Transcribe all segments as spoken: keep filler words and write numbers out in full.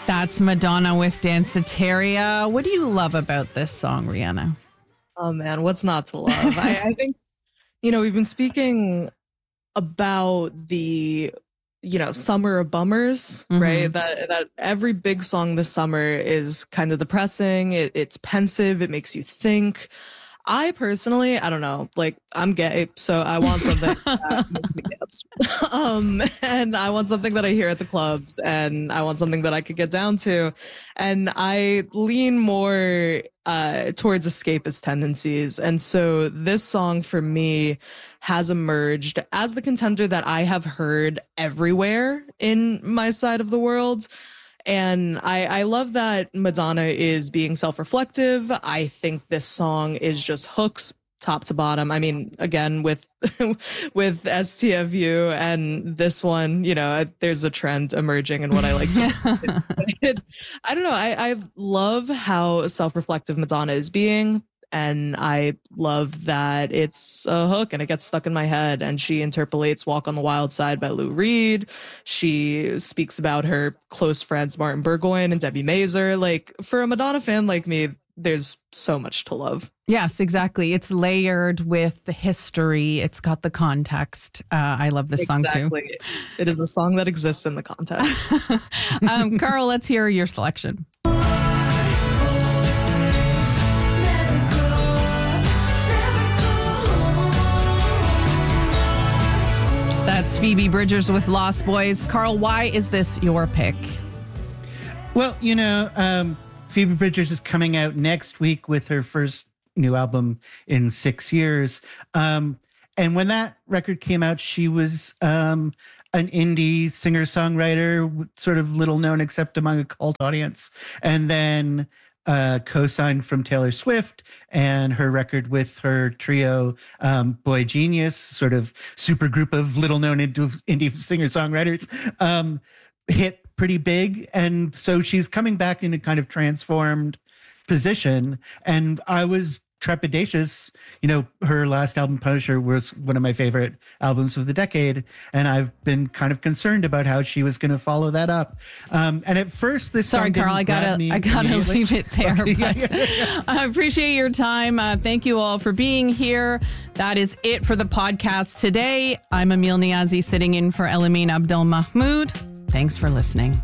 That's Madonna with Danceteria. What do you love about this song, Rihanna? Oh, man, what's not to love? I, I think, you know, we've been speaking about the, you know, summer of bummers, mm-hmm. right? That that every big song this summer is kind of depressing. It, it's pensive. It makes you think. I personally, I don't know, like I'm gay, so I want something that makes me dance. um, and I want something that I hear at the clubs, and I want something that I could get down to. And I lean more uh, towards escapist tendencies. And so this song for me has emerged as the contender that I have heard everywhere in my side of the world. And I, I love that Madonna is being self-reflective. I think this song is just hooks top to bottom. I mean, again, with with S T F U and this one, you know, there's a trend emerging in what I like to listen to. It, I don't know. I, I love how self-reflective Madonna is being. And I love that it's a hook and it gets stuck in my head. And she interpolates Walk on the Wild Side by Lou Reed. She speaks about her close friends, Martin Burgoyne and Debbie Mazur. Like, for a Madonna fan like me, there's so much to love. Yes, exactly. It's layered with the history. It's got the context. Uh, I love this exactly. song too. It is a song that exists in the context. um, Carl, let's hear your selection. That's Phoebe Bridgers with Lost Boys. Carl, why is this your pick? Well, you know, um, Phoebe Bridgers is coming out next week with her first new album in six years. Um, and when that record came out, she was um, an indie singer-songwriter, sort of little known except among a cult audience. And then Uh, co-signed from Taylor Swift, and her record with her trio, um, Boy Genius, sort of super group of little-known indie, indie singer-songwriters, um, hit pretty big. And so she's coming back in a kind of transformed position. And I was trepidatious. You know, her last album, Punisher, was one of my favorite albums of the decade. And I've been kind of concerned about how she was going to follow that up. Um, and at first, this Sorry, song Carl, I gotta, I gotta leave it there. Okay, but yeah, yeah, yeah. I appreciate your time. Uh, thank you all for being here. That is it for the podcast today. I'm Emil Niazi, sitting in for Elamin Abdel Mahmoud. Thanks for listening.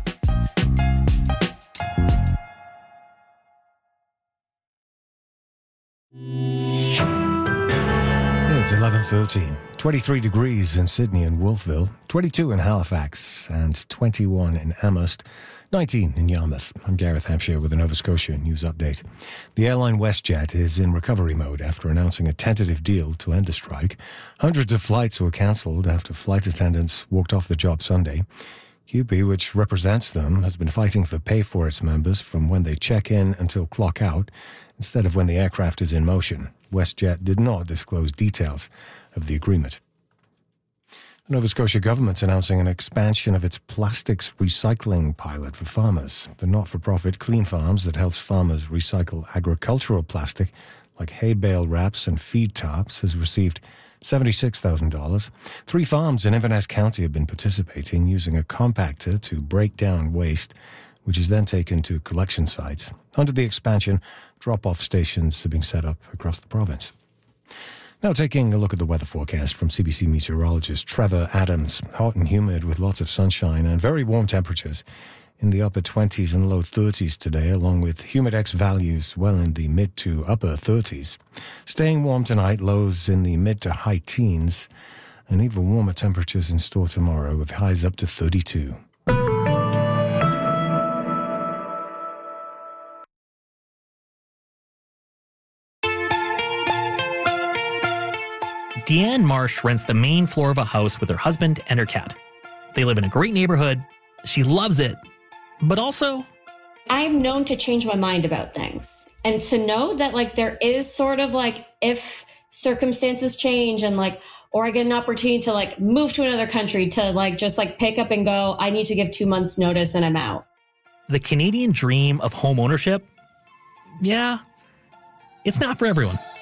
It's eleven thirteen, twenty-three degrees in Sydney and Wolfville, twenty-two in Halifax, and twenty-one in Amherst, nineteen in Yarmouth. I'm Gareth Hampshire with a Nova Scotia news update. The airline WestJet is in recovery mode after announcing a tentative deal to end the strike. Hundreds of flights were cancelled after flight attendants walked off the job Sunday. Q P, which represents them, has been fighting for pay for its members from when they check in until clock out, instead of when the aircraft is in motion. WestJet did not disclose details of the agreement. The Nova Scotia government's announcing an expansion of its plastics recycling pilot for farmers. The not-for-profit Clean Farms that helps farmers recycle agricultural plastic like hay bale wraps and feed tarps has received seventy-six thousand dollars. Three farms in Inverness County have been participating using a compactor to break down waste, which is then taken to collection sites. Under the expansion, drop-off stations are being set up across the province. Now taking a look at the weather forecast from C B C meteorologist Trevor Adams. Hot and humid with lots of sunshine and very warm temperatures in the upper twenties and low thirties today, along with humidex values well in the mid to upper thirties. Staying warm tonight, lows in the mid to high teens, and even warmer temperatures in store tomorrow with highs up to thirty-two. Deanne Marsh rents the main floor of a house with her husband and her cat. They live in a great neighborhood. She loves it. But also, I'm known to change my mind about things. And to know that, like, there is sort of like, if circumstances change and like, or I get an opportunity to like move to another country to like, just like pick up and go, I need to give two months notice and I'm out. The Canadian dream of home ownership? Yeah, it's not for everyone.